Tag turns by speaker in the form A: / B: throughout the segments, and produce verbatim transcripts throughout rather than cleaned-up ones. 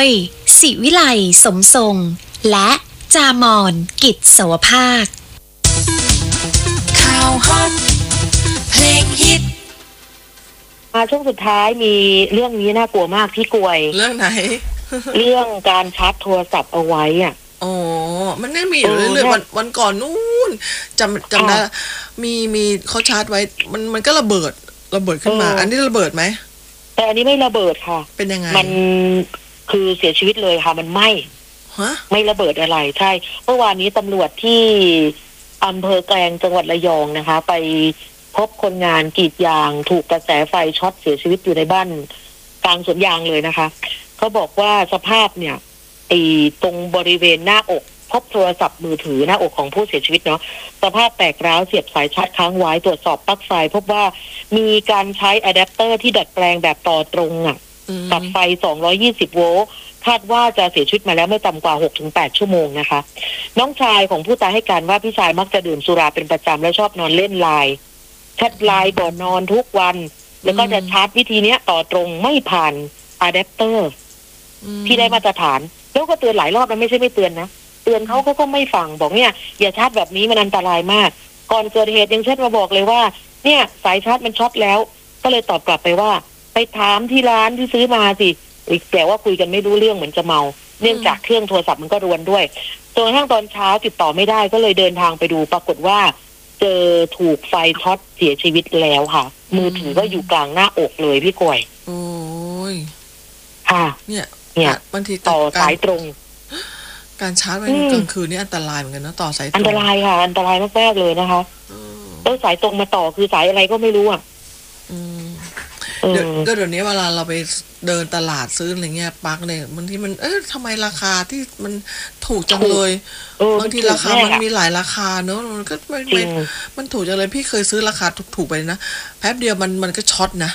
A: ยศิวิไลสมทรงและจามอนกิจโสภาค
B: ข่าวฮอตเพลงฮิต
C: มาช่วงสุดท้ายมีเรื่องนี้น่ากลัวมากพี่กวย
D: เรื่องไหน
C: เรื่องการชาร์จโทรศัพท์เอาไว้อ่ะ
D: อ๋อมันไม่มีอยู่เรื่อยๆวันวันก่อนนู้นจำจำได้มีมีเขาชาร์จไว้มันมันก็ระเบิดระเบิดขึ้นมาอันนี้ระเบิดไหม
C: แต่อันนี้ไม่ระเบิดค่ะ
D: เป็นยังไง
C: มันคือเสียชีวิตเลยค่ะมันไหม้
D: ฮะ
C: ไม่ระเบิดอะไรใช่เมื่อวานนี้ตำรวจที่อำเภอแกลงจังหวัดระยองนะคะไปพบคนงานกรีดยางถูกกระแสไฟช็อตเสียชีวิตอยู่ในบ้านกลางสวนยางเลยนะคะเขาบอกว่าสภาพเนี่ยไอ้ตรงบริเวณหน้าอกพบโทรศัพท์มือถือหน้าอกของผู้เสียชีวิตเนาะสภาพแตกร้าวเสียบสายชาร์จค้างไว้ตรวจสอบปลั๊กไฟพบว่ามีการใช้อะแดปเตอร์ที่ดัดแปลงแบบต่อตรงอ่ะกับไฟสองร้อยยี่สิบโวลต์คาดว่าจะเสียชีวิตมาแล้วไม่ต่ำกว่า หกถึงแปด ชั่วโมงนะคะน้องชายของผู้ตายให้การว่าพี่ชายมักจะดื่มสุราเป็นประจำและชอบนอนเล่นไลน์แชทไลน์ก่อนนอนทุกวันแล้วก็จะชาร์จวิธีนี้ต่อตรงไม่ผ่านอะแดปเตอร์ที่ได้มาตรฐานแล้วก็เตือนหลายรอบนะไม่ใช่ไม่เตือนนะเตือนเขาเขาก็ไม่ฟังบอกเนี่ยอย่าชาร์จแบบนี้มันอันตรายมากก่อนเกิดเหตุยังเช่นมาบอกเลยว่าเนี่ยสายชาร์จมันช็อตแล้วก็เลยตอบกลับไปว่าไปถามที่ร้านที่ซื้อมาสิแต่ว่าคุยกันไม่รู้เรื่องเหมือนจะเมาเนื่องจากเครื่องโทรศัพท์มันก็รวนด้วยจนกระทั่งตอนเช้าติดต่อไม่ได้ก็เลยเดินทางไปดูปรากฏว่าเจอถูกไฟช็อตเสียชีวิตแล้วค่ะมือถือก็อยู่กลางหน้าอกเลยพี่กวย
D: โอ้ย
C: ค่ะ
D: เนี่ย
C: เนี่ย
D: บางที
C: ต่อสายตรง
D: การชาร์จไว้กลางคืนนี่อันตรายเหมือนกันนะต่อสายตรง
C: อันตรายค่ะอันตรายมากๆเลยนะคะแล้วสายตรงมาต่อคือสายอะไรก็ไม่รู้อ่ะ
D: เดี๋ยวก็เดี๋ยวนี้เวลาเราไปเดินตลาดซื้ออะไรเงี้ยปลั๊กเนี่ยบางทีมันเอ๊ะทำไมราคาที่มันถูกจังเลยบางทีราคามันมีหลายราคาเนอะมันก็ไม่ไม่มันถูกจังเลยพี่เคยซื้อราคาถูกๆไปนะแป๊บเดียวมันมันก็ช็อตนะ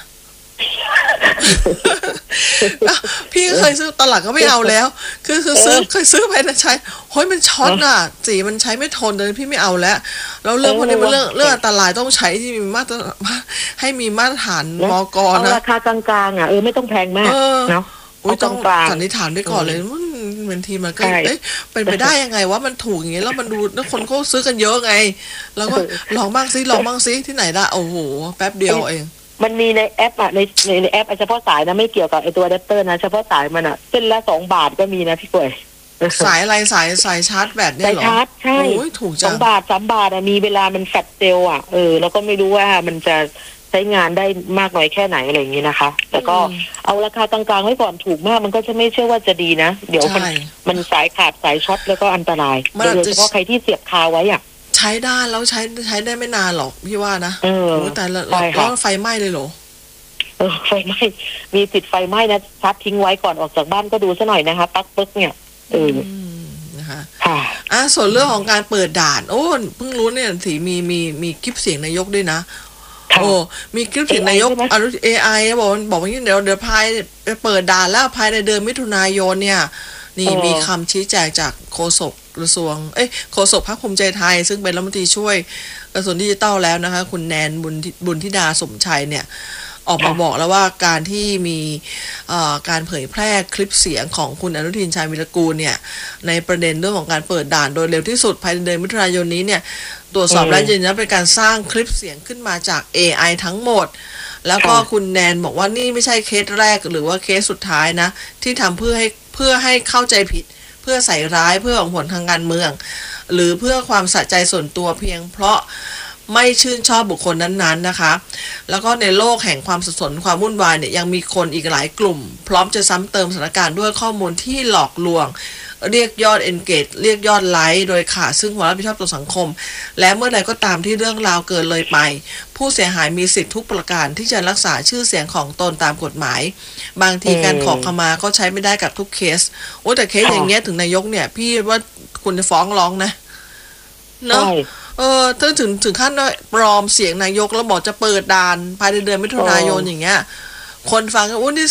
D: พี่ก็เคยซื้อตลาดก็ไม่เอาแล้วคือคือซื้อเคยซื้อไปนะใช้เฮ้ยมันช็อตอ่ะสีมันใช้ไม่ทนเลยพี่ไม่เอาแล้วแล้วเรื่องพวกนี้มันเรื่องเรื่องอันตรายต้องใช้ที่มีมาตรให้มีมาตรฐานมกนะ
C: ราคากลางๆอ่ะเออไม่ต้องแพงมากเนาะ
D: ต้องสันนิษฐานด้วยก่อนเลยมันบางทีมันก็เอ๊ะเป็นไปได้ยังไงว่ามันถูกอย่างงี้แล้วมันดูแล้วคนเขาซื้อกันเยอะไงแล้วก็ลองบ้างซิลองบ้างซิที่ไหนได้โอ้โหแป๊บเดียวเอง
C: มันมีในแอปอ่ะในในในแอปเฉพาะสายนะไม่เกี่ยวกับไอตัวอะแดปเตอร์นะเฉพาะสายมันอ่ะเส้นละสองบาทก็มีนะพี่ป่วย
D: สายอะไรสายสายชาร์จแบตเนี่ยหรอ
C: สายชาร์จใช่
D: โอ้ยถูกจัง
C: สองบาทสามบาทอ่ะมีเวลามันแฟลชเซลล์อ่ะเออแล้วก็ไม่รู้ว่ามันจะใช้งานได้มากน้อยแค่ไหนอะไรอย่างนี้นะคะแต่ก็เอาราคากลางๆไว้ก่อนถูกมากมันก็จะไม่เชื่อว่าจะดีนะเดี๋ยวมันมันสายขาดสายช็อตแล้วก็อันตรายโดยเฉพาะใครที่เสียบคาไว้อ่ะ
D: ใช้ได้แล้วใช้ใช้ได้ไม่นานหรอกพี่ว่านะเออแต่แล้วไฟไหม้เลยเหรอ
C: เออไฟไหม้มีติดไฟไหม้นะชาร์จทิ้งไว้ก่อนออกจากบ้านก็ดูซะหน่อยนะคะปลั๊กปึ๊กเนี่ยเออ
D: นะคะค่ะอ่ะส่วนเรื่องของการเปิดด่านโอ้เพิ่งรู้เนี่ยสิมีมีมีคลิปเสียงนายกด้วยนะโอ้มีคลิปเสียงนายกอนุเอไอบอกบอกว่าเดี๋ยวเดี๋ยวภายเปิดด่านแล้วภายในเดือนมิถุนายนเนี่ยนี่มีคำชี้แจงจากโฆษกกระทรวงเอ้ยโฆษกพรรคภูมิใจไทยซึ่งเป็นรัฐมนตรีช่วยกระทรวงดิจิทัลแล้วนะคะคุณแนนบุญบุญธิดาสมชัยเนี่ยออกมาบอกแล้วว่าการที่มีการเผยแพร่คลิปเสียงของคุณอนุทินชาญวิรากูลเนี่ยในประเด็นเรื่องของการเปิดด่านโดยเร็วที่สุดภายในเดือนมิถุนายนนี้เนี่ยตรวจสอบและยืนยันเป็นการสร้างคลิปเสียงขึ้นมาจาก เอ ไอ ทั้งหมดแล้วก็คุณแนนบอกว่านี่ไม่ใช่เคสแรกหรือว่าเคสสุดท้ายนะที่ทำเพื่อให้เพื่อให้เข้าใจผิดเพื่อใส่ร้ายเพื่อหวังผลทางการเมืองหรือเพื่อความสะใจส่วนตัวเพียงเพราะไม่ชื่นชอบบุคคลนั้นๆนะคะแล้วก็ในโลกแห่งความสับสนความวุ่นวายเนี่ยยังมีคนอีกหลายกลุ่มพร้อมจะซ้ำเติมสถานการณ์ด้วยข้อมูลที่หลอกลวงเรียกยอด engage เรียกยอดไลค์โดยขาดซึ่งความรับผิดชอบต่อสังคมและเมื่อใดก็ตามที่เรื่องราวเกินเลยไปผู้เสียหายมีสิทธิทุกประการที่จะรักษาชื่อเสียงของตนตามกฎหมายบางทีการขอขมาก็ใช้ไม่ได้กับทุกเคสโอ้แต่เคสอย่างเงี้ยถึงนายกเนี่ยพี่ว่าคุณจะฟ้องร้องนะเนาะเออถ้าถึงถึงขั้นปลอมเสียงนายกแล้วบอกจะเปิดด่านภายในเดือนมิถุนายนอย่างเงี้ยคนฟังก็อุ้ยนี่